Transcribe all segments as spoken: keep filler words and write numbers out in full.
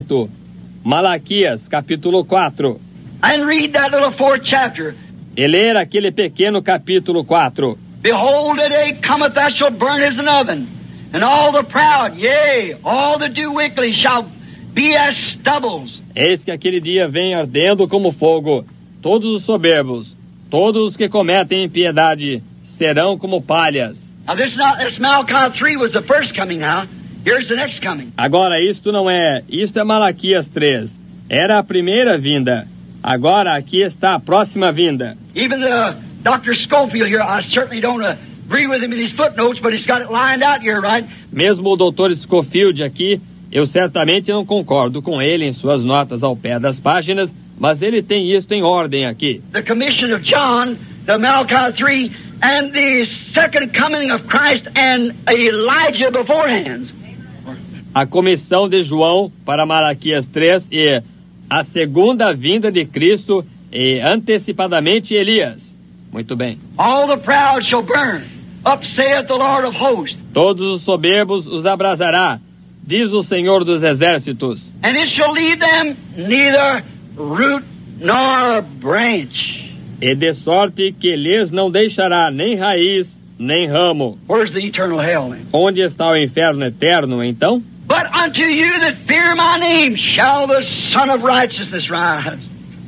quatro. Malaquias, capítulo quatro. And read that little fourth chapter. E ler aquele pequeno capítulo quatro. Behold, the day cometh that shall burn as an oven, and all the proud, yea, all that do wickedly shall be as stubbles. Eis que aquele dia vem ardendo como fogo. Todos os soberbos, todos os que cometem impiedade, serão como palhas. Now this, not, this Malachi three was the first coming now. Here's the next coming. Agora isto não é, isto é Malaquias três. Era a primeira vinda. Agora aqui está a próxima vinda. Even the Doctor Scofield here, I certainly don't agree with him in his footnotes, but he's got it lined out here, right? Mesmo o doutor Scofield aqui, eu certamente não concordo com ele em suas notas ao pé das páginas, mas ele tem isto em ordem aqui. The commission of John, the Malachi three, and the second coming of Christ and Elijah beforehand. A comissão de João para Malaquias três e a segunda vinda de Cristo e antecipadamente Elias. Muito bem. All the proud shall burn, up saith the Lord of hosts. Todos os soberbos os abrasará, diz o Senhor dos Exércitos. And it shall leave them neither root nor branch. E de sorte que lhes não deixará nem raiz, nem ramo. Where's the eternal hell then? Onde está o inferno eterno, então? But unto you that fear my name shall the Son of Righteousness rise,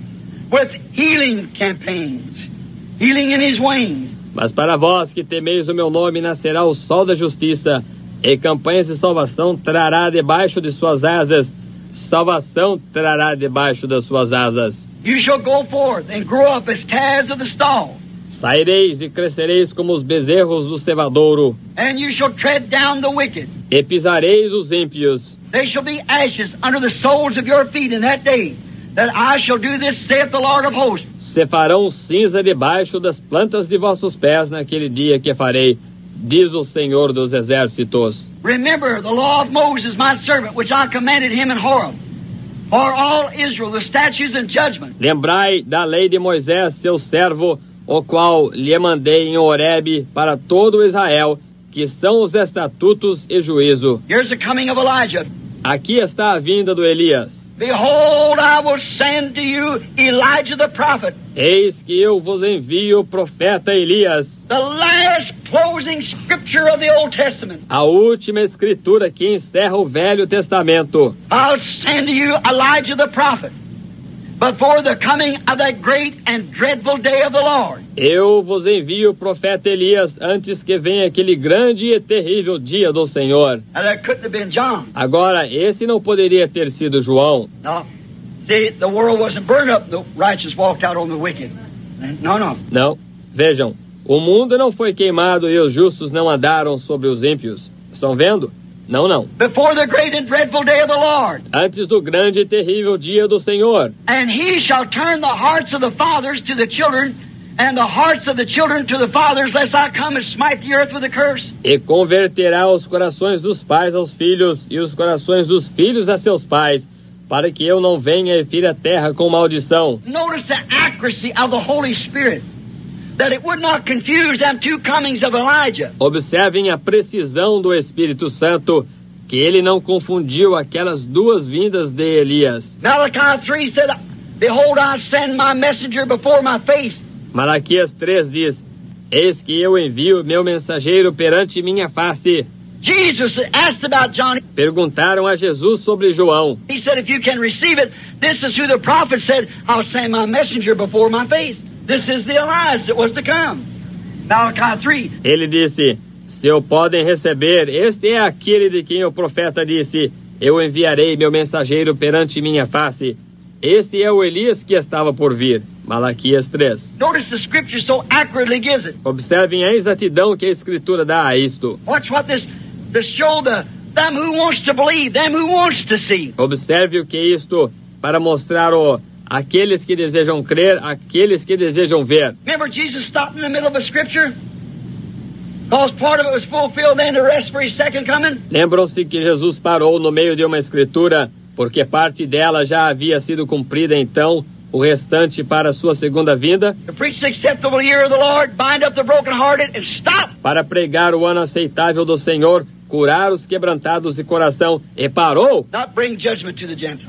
with healing campaigns, healing in his wings. Mas para vós que temeis o meu nome nascerá o sol da justiça, e campanhas de salvação trará debaixo de suas asas, salvação trará debaixo das suas asas. You shall go forth and grow up as calves of the stall. Saireis e crescereis como os bezerros do cevadouro, And you shall tread down the wicked. e pisareis os ímpios. They shall be ashes under the soles of your feet in that day, that I shall do this, saith the Lord of hosts. Se farão cinza debaixo das plantas de vossos pés naquele dia que farei, diz o Senhor dos Exércitos. Remember the law of Moses, my servant, which I commanded him in Horeb, for all Israel, the statutes and judgment. Lembrai da lei de Moisés, seu servo, o qual lhe mandei em Horebe para todo Israel, que são os estatutos e juízo. Here's the coming of Elijah. Aqui está a vinda do Elias. Behold, I will send to you Elijah the prophet, Eis que eu vos envio o profeta Elias, the last closing scripture of the Old Testament. a última escritura que encerra o Velho Testamento. I'll send to you Elijah the prophet before the coming of that great and dreadful day of the Lord. Eu vos envio o profeta Elias antes que venha aquele grande e terrível dia do Senhor. Now that couldn't have been John. Agora, esse não poderia ter sido João. No. See, the world wasn't burned up, the righteous walked out on the wicked. No, no. Não. Vejam, o mundo não foi queimado e os justos não andaram sobre os ímpios. Estão vendo? Não, não. Before the great and dreadful day of the Lord. Antes do grande e terrível dia do Senhor. And he shall turn the hearts of the fathers to the children, and the hearts of the children to the fathers, lest I come and smite the earth with a curse. E converterá os corações dos pais aos filhos e os corações dos filhos a seus pais, para que eu não venha e fira a terra com maldição. Notice the accuracy of the Holy Spirit, that it would not confuse them two comings of Elijah. Observem a precisão do Espírito Santo, que ele não confundiu aquelas duas vindas de Elias. Malachi three said, behold, I send my messenger before my face. Malaquias três diz, eis que eu envio meu mensageiro perante minha face. Jesus asked about John. Perguntaram a Jesus sobre João. He said, if you can receive it, this is who the prophet said, I'll send my messenger before my face. This is the Elias that was to come. Malachi three. Ele disse, se o podem receber, este é aquele de quem o profeta disse, eu enviarei meu mensageiro perante minha face. Este é o Elias que estava por vir. Malaquias três. Notice the scripture so accurately gives it. Observem a exatidão que a Escritura dá a isto. Watch what this, to show the, them who wants to believe, them who wants to see. Observe o que é isto, para mostrar o aqueles que desejam crer, aqueles que desejam ver. Remember Jesus stopped in the middle of a scripture? Because part of it was fulfilled then the rest for his second coming. Lembram-se que Jesus parou no meio de uma escritura, porque parte dela já havia sido cumprida então, o restante para a sua segunda vinda. To preach the acceptable year of the Lord, bind up the brokenhearted, and stop. Para pregar o ano aceitável do Senhor, curar os quebrantados de coração, e parou. Not bring judgment to the Gentiles.